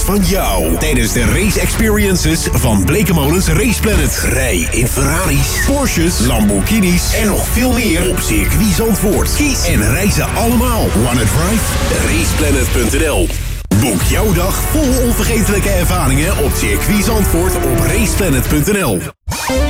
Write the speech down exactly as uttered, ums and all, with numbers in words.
van jou tijdens de race experiences van Blekemolens Race Planet. Rij in Ferraris, Porsches, Lamborghinis en nog veel meer op circuit Zandvoort. Kies en rij ze allemaal. Wanna drive? raceplanet punt n l. Boek jouw dag vol onvergetelijke ervaringen op circuit Zandvoort op raceplanet punt n l.